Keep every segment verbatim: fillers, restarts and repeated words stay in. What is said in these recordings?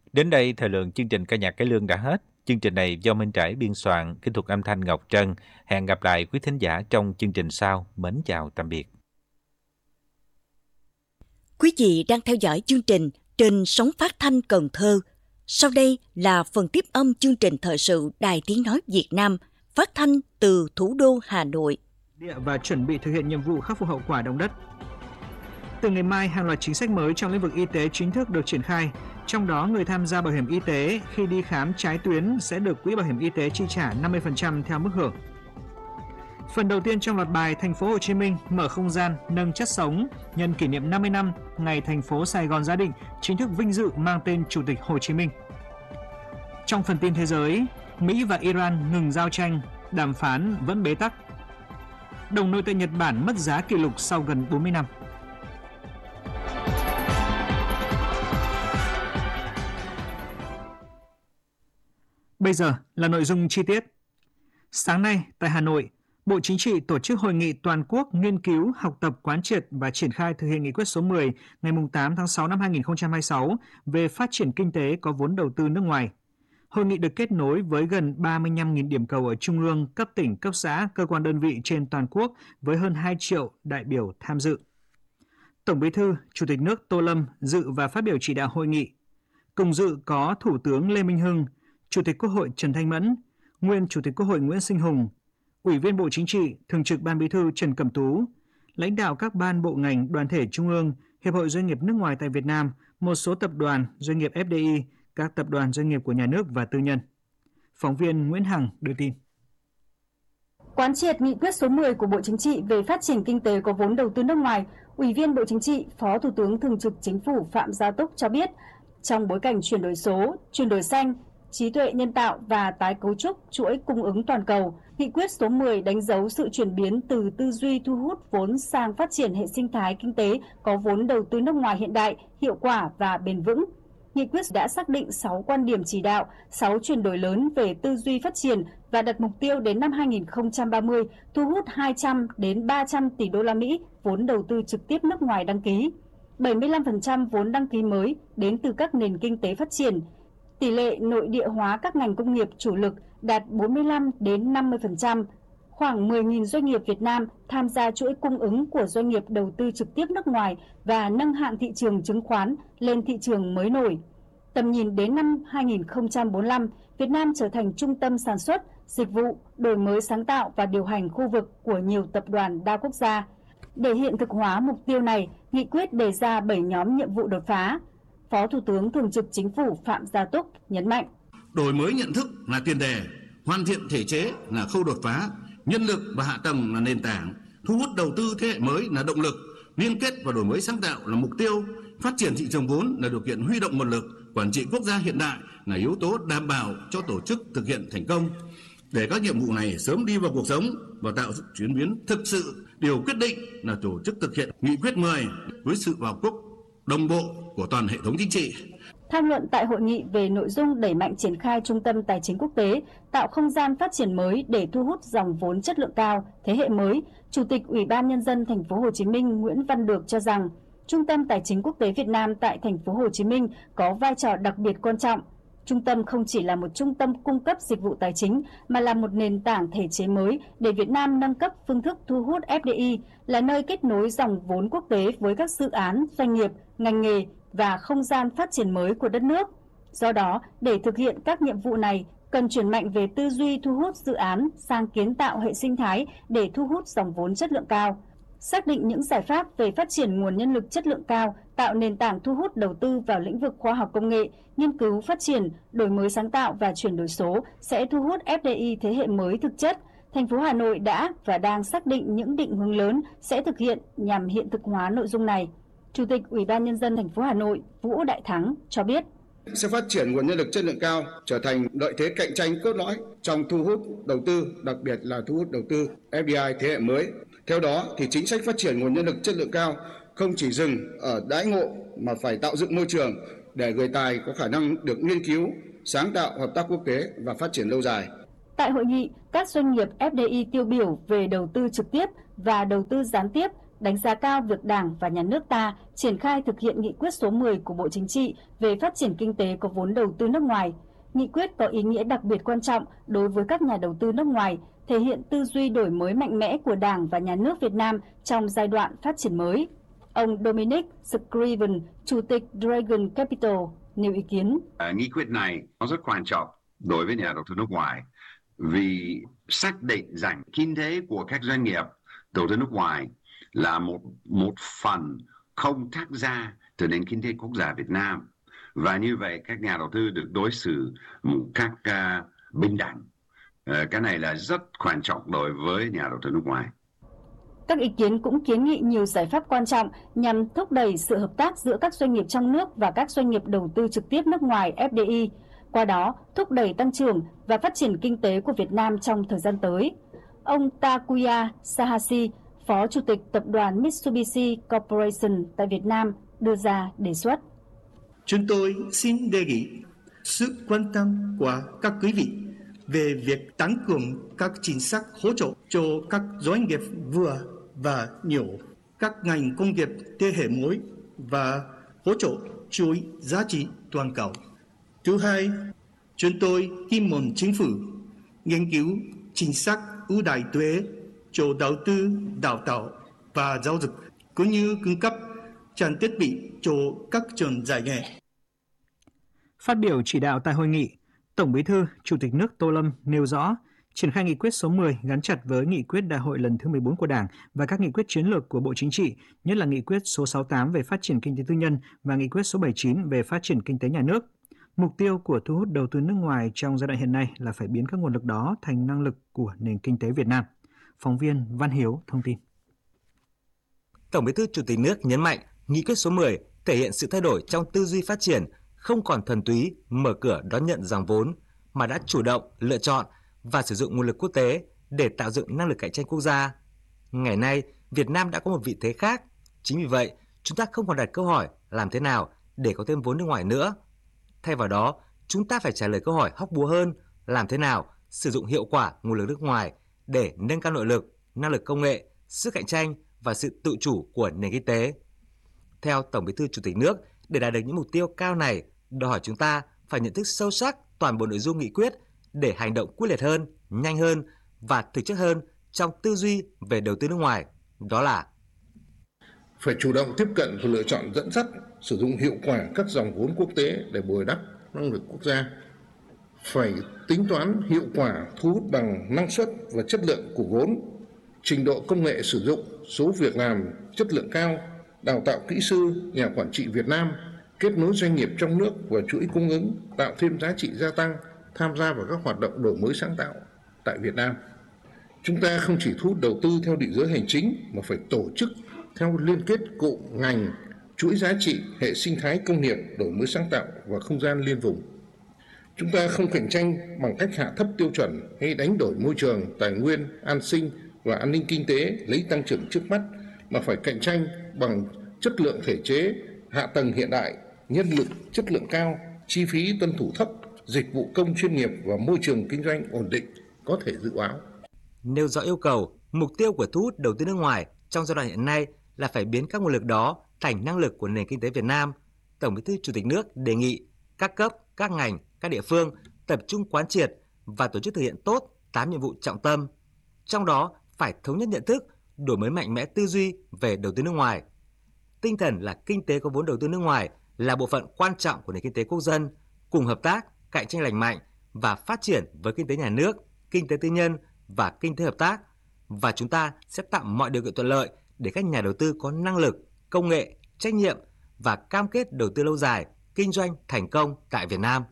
Đến đây, thời lượng chương trình ca nhạc cải lương đã hết. Chương trình này do Minh Trải biên soạn, kỹ thuật âm thanh Ngọc Trân. Hẹn gặp lại quý thính giả trong chương trình sau. Mến chào tạm biệt. Quý vị đang theo dõi chương trình trên sóng phát thanh Cần Thơ. Sau đây là phần tiếp âm chương trình thời sự Đài Tiếng Nói Việt Nam, phát thanh từ thủ đô Hà Nội. Địa và chuẩn bị thực hiện nhiệm vụ khắc phục hậu quả động đất. Từ ngày mai, hàng loạt chính sách mới trong lĩnh vực y tế chính thức được triển khai. Trong đó, người tham gia bảo hiểm y tế khi đi khám trái tuyến sẽ được Quỹ Bảo hiểm Y tế chi trả năm mươi phần trăm theo mức hưởng. Phần đầu tiên trong loạt bài Thành phố Hồ Chí Minh mở không gian nâng chất sống nhân kỷ niệm năm mươi năm ngày thành phố Sài Gòn Gia Định chính thức vinh dự mang tên Chủ tịch Hồ Chí Minh. Trong phần tin thế giới, Mỹ và Iran ngừng giao tranh, đàm phán vẫn bế tắc. Đồng nội tệ Nhật Bản mất giá kỷ lục sau gần bốn mươi năm. Bây giờ là nội dung chi tiết. Sáng nay tại Hà Nội, Bộ Chính trị tổ chức hội nghị toàn quốc nghiên cứu, học tập, quán triệt và triển khai thực hiện nghị quyết số mười ngày tám tháng sáu năm hai nghìn không trăm hai mươi sáu về phát triển kinh tế có vốn đầu tư nước ngoài. Hội nghị được kết nối với gần ba mươi lăm nghìn điểm cầu ở trung ương, cấp tỉnh, cấp xã, cơ quan đơn vị trên toàn quốc với hơn hai triệu đại biểu tham dự. Tổng Bí thư, Chủ tịch nước Tô Lâm dự và phát biểu chỉ đạo hội nghị. Cùng dự có Thủ tướng Lê Minh Hưng, Chủ tịch Quốc hội Trần Thanh Mẫn, nguyên Chủ tịch Quốc hội Nguyễn Sinh Hùng, Ủy viên Bộ Chính trị, Thường trực Ban Bí thư Trần Cẩm Tú, lãnh đạo các ban bộ ngành, đoàn thể trung ương, Hiệp hội Doanh nghiệp nước ngoài tại Việt Nam, một số tập đoàn, doanh nghiệp ép đê i, các tập đoàn doanh nghiệp của nhà nước và tư nhân. Phóng viên Nguyễn Hằng đưa tin. Quán triệt nghị quyết số mười của Bộ Chính trị về phát triển kinh tế có vốn đầu tư nước ngoài, Ủy viên Bộ Chính trị, Phó Thủ tướng Thường trực Chính phủ Phạm Gia Túc cho biết, trong bối cảnh chuyển đổi số, chuyển đổi xanh, trí tuệ nhân tạo và tái cấu trúc chuỗi cung ứng toàn cầu, nghị quyết số mười đánh dấu sự chuyển biến từ tư duy thu hút vốn sang phát triển hệ sinh thái kinh tế có vốn đầu tư nước ngoài hiện đại, hiệu quả và bền vững. Nghị quyết đã xác định sáu quan điểm chỉ đạo, sáu chuyển đổi lớn về tư duy phát triển và đặt mục tiêu đến năm hai nghìn không trăm ba mươi thu hút hai trăm đến ba trăm tỷ đô la Mỹ vốn đầu tư trực tiếp nước ngoài đăng ký. bảy mươi lăm phần trăm vốn đăng ký mới đến từ các nền kinh tế phát triển. Tỷ lệ nội địa hóa các ngành công nghiệp chủ lực đạt bốn mươi lăm đến năm mươi phần trăm. Khoảng mười nghìn doanh nghiệp Việt Nam tham gia chuỗi cung ứng của doanh nghiệp đầu tư trực tiếp nước ngoài và nâng hạng thị trường chứng khoán lên thị trường mới nổi. Tầm nhìn đến năm hai nghìn không trăm bốn mươi lăm, Việt Nam trở thành trung tâm sản xuất, dịch vụ, đổi mới sáng tạo và điều hành khu vực của nhiều tập đoàn đa quốc gia. Để hiện thực hóa mục tiêu này, nghị quyết đề ra bảy nhóm nhiệm vụ đột phá. Phó Thủ tướng Thường trực Chính phủ Phạm Gia Túc nhấn mạnh. Đổi mới nhận thức là tiền đề, hoàn thiện thể chế là khâu đột phá, nhân lực và hạ tầng là nền tảng, thu hút đầu tư thế hệ mới là động lực, liên kết và đổi mới sáng tạo là mục tiêu, phát triển thị trường vốn là điều kiện huy động nguồn lực, quản trị quốc gia hiện đại là yếu tố đảm bảo cho tổ chức thực hiện thành công. Để các nhiệm vụ này sớm đi vào cuộc sống và tạo sự chuyển biến thực sự, điều quyết định là tổ chức thực hiện nghị quyết mười với sự vào cuộc đồng bộ của toàn hệ thống chính trị. Tham luận tại hội nghị về nội dung đẩy mạnh triển khai trung tâm tài chính quốc tế, tạo không gian phát triển mới để thu hút dòng vốn chất lượng cao, thế hệ mới, Chủ tịch Ủy ban Nhân dân Thành phố Hồ Chí Minh Nguyễn Văn Được cho rằng, Trung tâm Tài chính Quốc tế Việt Nam tại Thành phố Hồ Chí Minh có vai trò đặc biệt quan trọng. Trung tâm không chỉ là một trung tâm cung cấp dịch vụ tài chính mà là một nền tảng thể chế mới để Việt Nam nâng cấp phương thức thu hút ép đê i, là nơi kết nối dòng vốn quốc tế với các dự án, doanh nghiệp, ngành nghề và không gian phát triển mới của đất nước. Do đó, để thực hiện các nhiệm vụ này, cần chuyển mạnh về tư duy thu hút dự án sang kiến tạo hệ sinh thái để thu hút dòng vốn chất lượng cao. Xác định những giải pháp về phát triển nguồn nhân lực chất lượng cao, tạo nền tảng thu hút đầu tư vào lĩnh vực khoa học công nghệ, nghiên cứu phát triển, đổi mới sáng tạo và chuyển đổi số sẽ thu hút ép đê i thế hệ mới thực chất. Thành phố Hà Nội đã và đang xác định những định hướng lớn sẽ thực hiện nhằm hiện thực hóa nội dung này. Chủ tịch Ủy ban Nhân dân thành phố Hà Nội Vũ Đại Thắng cho biết. Sẽ phát triển nguồn nhân lực chất lượng cao trở thành lợi thế cạnh tranh cốt lõi trong thu hút đầu tư, đặc biệt là thu hút đầu tư ép đê i thế hệ mới. Theo đó, thì chính sách phát triển nguồn nhân lực chất lượng cao không chỉ dừng ở đãi ngộ mà phải tạo dựng môi trường để người tài có khả năng được nghiên cứu, sáng tạo, hợp tác quốc tế và phát triển lâu dài. Tại hội nghị, các doanh nghiệp ép đê i tiêu biểu về đầu tư trực tiếp và đầu tư gián tiếp đánh giá cao việc Đảng và Nhà nước ta triển khai thực hiện nghị quyết số mười của Bộ Chính trị về phát triển kinh tế có vốn đầu tư nước ngoài. Nghị quyết có ý nghĩa đặc biệt quan trọng đối với các nhà đầu tư nước ngoài, thể hiện tư duy đổi mới mạnh mẽ của Đảng và Nhà nước Việt Nam trong giai đoạn phát triển mới. Ông Dominic Scriven, Chủ tịch Dragon Capital, nêu ý kiến. À, nghị quyết này nó rất quan trọng đối với nhà đầu tư nước ngoài vì xác định rằng kinh tế của các doanh nghiệp đầu tư nước ngoài là một một phần không tách ra từ nền kinh tế quốc gia Việt Nam, và như vậy các nhà đầu tư được đối xử một cách uh, bình đẳng. Uh, cái này là rất quan trọng đối với nhà đầu tư nước ngoài. Các ý kiến cũng kiến nghị nhiều giải pháp quan trọng nhằm thúc đẩy sự hợp tác giữa các doanh nghiệp trong nước và các doanh nghiệp đầu tư trực tiếp nước ngoài F D I, qua đó thúc đẩy tăng trưởng và phát triển kinh tế của Việt Nam trong thời gian tới. Ông Takuya Sahashi, Phó Chủ tịch Tập đoàn Mitsubishi Corporation tại Việt Nam đưa ra đề xuất. Chúng tôi xin đề nghị sự quan tâm của các quý vị về việc tăng cường các chính sách hỗ trợ cho các doanh nghiệp vừa và nhỏ, các ngành công nghiệp thế hệ mới và hỗ trợ chuỗi giá trị toàn cầu. Thứ hai, chúng tôi hy vọng chính phủ nghiên cứu chính sách ưu đãi thuế cho đầu tư đào tạo và giáo dục, cũng như cung cấp trang thiết bị cho các trường dạy nghề. Phát biểu chỉ đạo tại hội nghị, Tổng Bí thư, Chủ tịch nước Tô Lâm nêu rõ, triển khai nghị quyết số mười gắn chặt với nghị quyết đại hội lần thứ mười bốn của Đảng và các nghị quyết chiến lược của Bộ Chính trị, nhất là nghị quyết số sáu mươi tám về phát triển kinh tế tư nhân và nghị quyết số bảy mươi chín về phát triển kinh tế nhà nước. Mục tiêu của thu hút đầu tư nước ngoài trong giai đoạn hiện nay là phải biến các nguồn lực đó thành năng lực của nền kinh tế Việt Nam. Phóng viên Văn Hiếu thông tin. Tổng Bí thư Chủ tịch nước nhấn mạnh, nghị quyết số mười thể hiện sự thay đổi trong tư duy phát triển, không còn thuần túy mở cửa đón nhận dòng vốn, mà đã chủ động lựa chọn và sử dụng nguồn lực quốc tế để tạo dựng năng lực cạnh tranh quốc gia. Ngày nay, Việt Nam đã có một vị thế khác. Chính vì vậy, chúng ta không còn đặt câu hỏi làm thế nào để có thêm vốn nước ngoài nữa. Thay vào đó, chúng ta phải trả lời câu hỏi hóc búa hơn, làm thế nào sử dụng hiệu quả nguồn lực nước ngoài để nâng cao nội lực, năng lực công nghệ, sức cạnh tranh và sự tự chủ của nền kinh tế. Theo Tổng Bí thư Chủ tịch nước, để đạt được những mục tiêu cao này, đòi hỏi chúng ta phải nhận thức sâu sắc toàn bộ nội dung nghị quyết để hành động quyết liệt hơn, nhanh hơn và thực chất hơn trong tư duy về đầu tư nước ngoài. Đó là phải chủ động tiếp cận và lựa chọn dẫn dắt, sử dụng hiệu quả các dòng vốn quốc tế để bồi đắp năng lực quốc gia. Phải tính toán hiệu quả thu hút bằng năng suất và chất lượng của vốn, trình độ công nghệ sử dụng, số việc làm chất lượng cao, đào tạo kỹ sư, nhà quản trị Việt Nam, kết nối doanh nghiệp trong nước và chuỗi cung ứng, tạo thêm giá trị gia tăng, tham gia vào các hoạt động đổi mới sáng tạo tại Việt Nam. Chúng ta không chỉ thu hút đầu tư theo địa giới hành chính mà phải tổ chức theo liên kết cụm ngành, chuỗi giá trị, hệ sinh thái công nghiệp, đổi mới sáng tạo và không gian liên vùng. Chúng ta không cạnh tranh bằng cách hạ thấp tiêu chuẩn hay đánh đổi môi trường, tài nguyên, an sinh và an ninh kinh tế lấy tăng trưởng trước mắt, mà phải cạnh tranh bằng chất lượng thể chế, hạ tầng hiện đại, nhân lực chất lượng cao, chi phí tuân thủ thấp, dịch vụ công chuyên nghiệp và môi trường kinh doanh ổn định, có thể dự báo. Nêu rõ yêu cầu, mục tiêu của thu hút đầu tư nước ngoài trong giai đoạn hiện nay là phải biến các nguồn lực đó thành năng lực của nền kinh tế Việt Nam. Tổng Bí thư Chủ tịch nước đề nghị các cấp, các ngành, các địa phương tập trung quán triệt và tổ chức thực hiện tốt tám nhiệm vụ trọng tâm. Trong đó phải thống nhất nhận thức, đổi mới mạnh mẽ tư duy về đầu tư nước ngoài. Tinh thần là kinh tế có vốn đầu tư nước ngoài là bộ phận quan trọng của nền kinh tế quốc dân, cùng hợp tác, cạnh tranh lành mạnh và phát triển với kinh tế nhà nước, kinh tế tư nhân và kinh tế hợp tác. Và chúng ta sẽ tạo mọi điều kiện thuận lợi để các nhà đầu tư có năng lực, công nghệ, trách nhiệm và cam kết đầu tư lâu dài, kinh doanh thành công tại Việt Nam.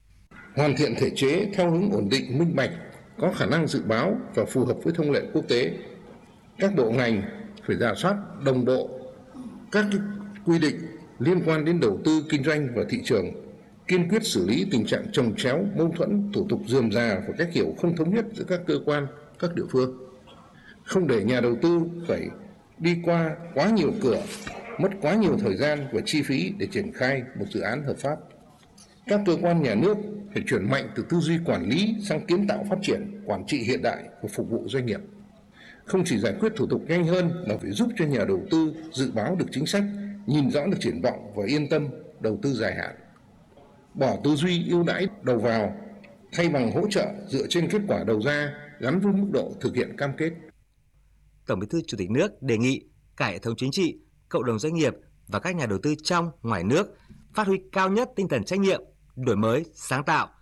Hoàn thiện thể chế theo hướng ổn định, minh bạch, có khả năng dự báo và phù hợp với thông lệ quốc tế. Các bộ ngành phải rà soát đồng bộ các quy định liên quan đến đầu tư, kinh doanh và thị trường, kiên quyết xử lý tình trạng chồng chéo, mâu thuẫn, thủ tục rườm rà và cách hiểu không thống nhất giữa các cơ quan, các địa phương. Không để nhà đầu tư phải đi qua quá nhiều cửa, mất quá nhiều thời gian và chi phí để triển khai một dự án hợp pháp. Các cơ quan nhà nước phải chuyển mạnh từ tư duy quản lý sang kiến tạo phát triển, quản trị hiện đại và phục vụ doanh nghiệp. Không chỉ giải quyết thủ tục nhanh hơn mà phải giúp cho nhà đầu tư dự báo được chính sách, nhìn rõ được triển vọng và yên tâm đầu tư dài hạn. Bỏ tư duy ưu đãi đầu vào, thay bằng hỗ trợ dựa trên kết quả đầu ra gắn với mức độ thực hiện cam kết. Tổng Bí thư Chủ tịch nước đề nghị cả hệ thống chính trị, cộng đồng doanh nghiệp và các nhà đầu tư trong, ngoài nước phát huy cao nhất tinh thần trách nhiệm, đổi mới, sáng tạo,